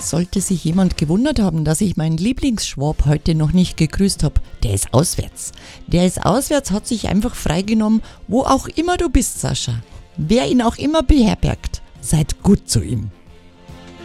Sollte sich jemand gewundert haben, dass ich meinen Lieblingsschwab heute noch nicht gegrüßt habe, der ist auswärts. Hat sich einfach freigenommen, wo auch immer du bist, Sascha. Wer ihn auch immer beherbergt, seid gut zu ihm.